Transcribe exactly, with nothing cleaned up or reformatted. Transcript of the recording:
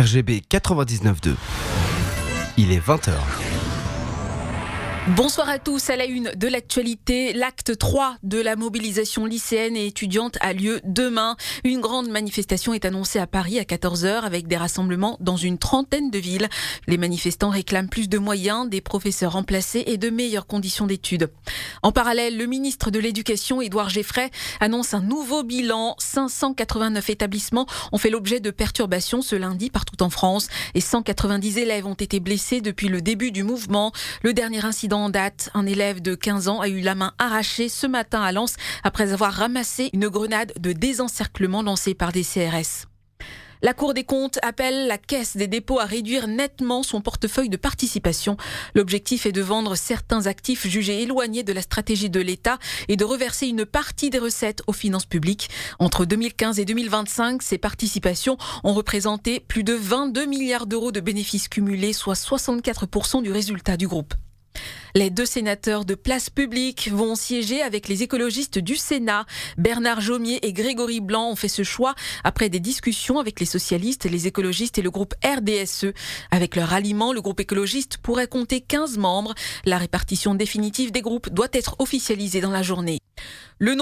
R G B quatre-vingt-dix-neuf point deux. Il est vingt heures. Bonsoir à tous. À la une de l'actualité, l'acte trois de la mobilisation lycéenne et étudiante a lieu demain. Une grande manifestation est annoncée à Paris à quatorze heures avec des rassemblements dans une trentaine de villes. Les manifestants réclament plus de moyens, des professeurs remplacés et de meilleures conditions d'études. En parallèle, le ministre de l'Éducation, Édouard Geffray, annonce un nouveau bilan. cinq cent quatre-vingt-neuf établissements ont fait l'objet de perturbations ce lundi partout en France et cent quatre-vingt-dix élèves ont été blessés depuis le début du mouvement. Le dernier incident en date, un élève de quinze ans a eu la main arrachée ce matin à Lens après avoir ramassé une grenade de désencerclement lancée par des C R S. La Cour des comptes appelle la Caisse des dépôts à réduire nettement son portefeuille de participation. L'objectif est de vendre certains actifs jugés éloignés de la stratégie de l'État et de reverser une partie des recettes aux finances publiques. Entre deux mille quinze et deux mille vingt-cinq, ces participations ont représenté plus de vingt-deux milliards d'euros de bénéfices cumulés, soit soixante-quatre pour cent du résultat du groupe. Les deux sénateurs de Place Publique vont siéger avec les écologistes du Sénat. Bernard Jomier et Grégory Blanc ont fait ce choix après des discussions avec les socialistes, les écologistes et le groupe R D S E. Avec leur ralliement, le groupe écologiste pourrait compter quinze membres. La répartition définitive des groupes doit être officialisée dans la journée. Le nom